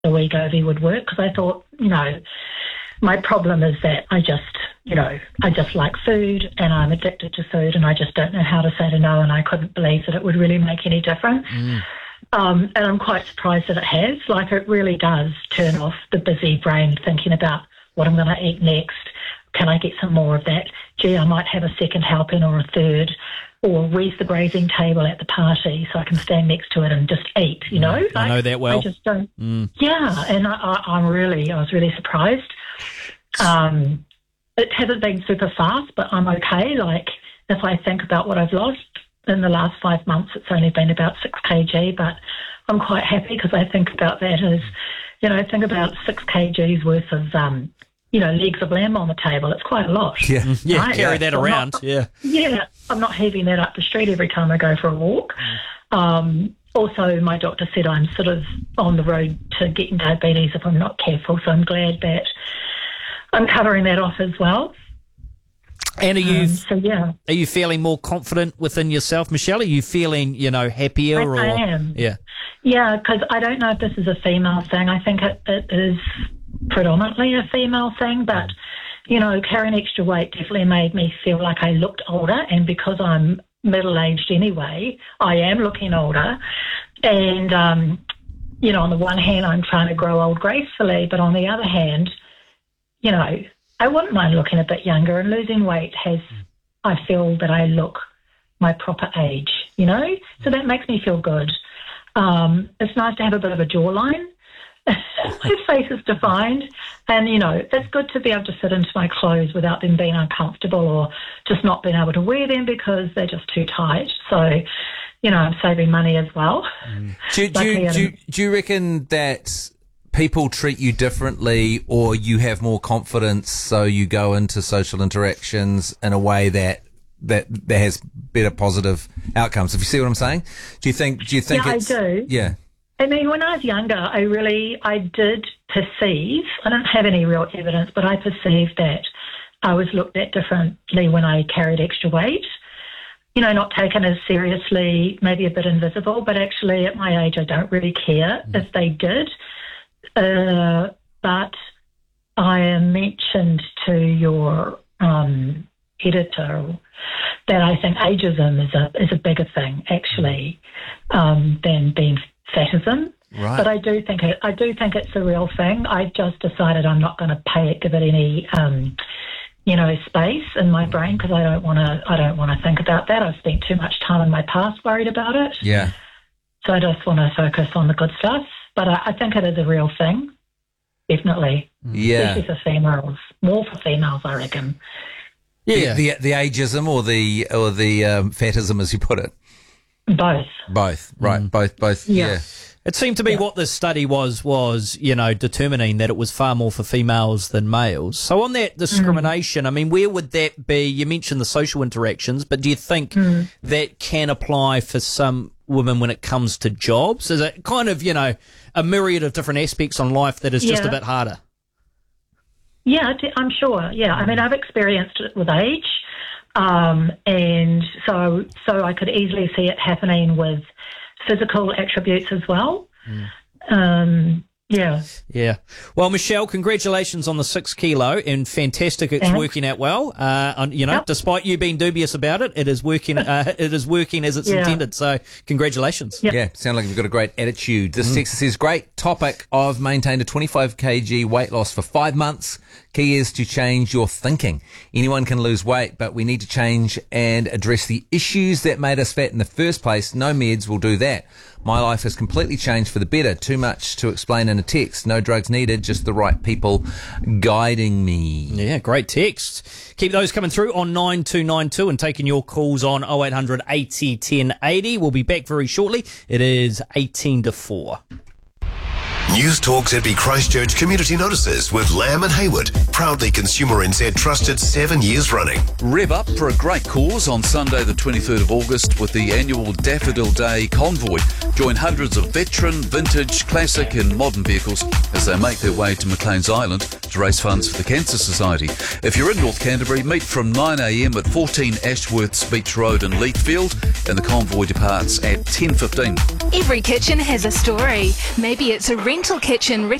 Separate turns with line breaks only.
the Wegovy would work, because I thought, my problem is that I just like food and I'm addicted to food and I just don't know how to say no, and I couldn't believe that it would really make any difference. And I'm quite surprised that it has. Like, it really does turn off the busy brain thinking about what I'm going to eat next. Can I get some more of that? Gee, I might have a second helping or a third. Or where's the grazing table at the party so I can stand next to it and just eat,
I know that well.
I just don't. Yeah, and I was really surprised. It hasn't been super fast, but I'm okay. Like, if I think about what I've lost in the last 5 months, it's only been about 6 kg, but I'm quite happy because I think about that as, think about 6 kgs worth of, legs of lamb on the table. It's quite a lot.
Yeah,
right?
Carry that around.
Yeah, I'm not heaving that up the street every time I go for a walk. Also, my doctor said I'm sort of on the road to getting diabetes if I'm not careful, so I'm glad that I'm covering that off as well.
And are you feeling more confident within yourself, Michelle? Are you feeling, happier?
I am.
Yeah.
Yeah, because I don't know if this is a female thing. I think it is predominantly a female thing, but, carrying extra weight definitely made me feel like I looked older, and because I'm middle-aged anyway, I am looking older. And, on the one hand, I'm trying to grow old gracefully, but on the other hand, I wouldn't mind looking a bit younger, and losing weight I feel that I look my proper age, so that makes me feel good. It's nice to have a bit of a jawline. My face is defined, and, it's good to be able to fit into my clothes without them being uncomfortable or just not being able to wear them because they're just too tight. So, I'm saving money as well.
Do you reckon that people treat you differently, or you have more confidence so you go into social interactions in a way that has better positive outcomes? If you see what I'm saying? Do you think
I do.
Yeah.
I mean, when I was younger, I did perceive, I don't have any real evidence, but I perceived that I was looked at differently when I carried extra weight. Not taken as seriously, maybe a bit invisible, but actually at my age I don't really care if they did. But I mentioned to your editor that I think ageism is a bigger thing actually than being fatism.
Right.
But I do think it's a real thing. I just decided I'm not going to give it any space in my brain, because I don't want to think about that. I've spent too much time in my past worried about it.
Yeah.
So I just want to focus on the good stuff. But I think it is a real thing, definitely.
Yeah.
Especially for females, more for females, I reckon.
Yeah. The ageism or the fatism, as you put it.
Both.
Right. Both. Yeah.
It seemed to be what this study was, determining that it was far more for females than males. So on that discrimination, I mean, where would that be? You mentioned the social interactions, but do you think that can apply for some women when it comes to jobs? Is it kind of, a myriad of different aspects on life that is just a bit harder?
Yeah, I'm sure. Yeah. I mean, I've experienced it with age. And so I could easily see it happening with physical attributes as well.
Yeah. Well, Michelle, congratulations on the 6 kilo, and fantastic. It's working out well. Despite you being dubious about it, it is working. It is working as it's intended. So, congratulations.
Yeah, sound like you've got a great attitude. This text says, great topic. I've maintained a 25 kg weight loss for 5 months. Key is to change your thinking. Anyone can lose weight, but we need to change and address the issues that made us fat in the first place. No meds will do that. My life has completely changed for the better. Too much to explain in a text. No drugs needed, just the right people guiding me.
Yeah, great text. Keep those coming through on 9292 and taking your calls on 0800 80 10 80. We'll be back very shortly. It is 18 to 4.
News Talk ZB Christchurch Community Notices with Lamb and Hayward. Proudly Consumer NZ trusted 7 years running.
Rev up for a great cause on Sunday the 23rd of August with the annual Daffodil Day Convoy. Join hundreds of veteran, vintage, classic and modern vehicles as they make their way to Maclean's Island to raise funds for the Cancer Society. If you're in North Canterbury, meet from 9am at 14 Ashworths Beach Road in Leithfield, and the convoy departs at 10:15.
Every kitchen has a story. Maybe it's a rental kitchen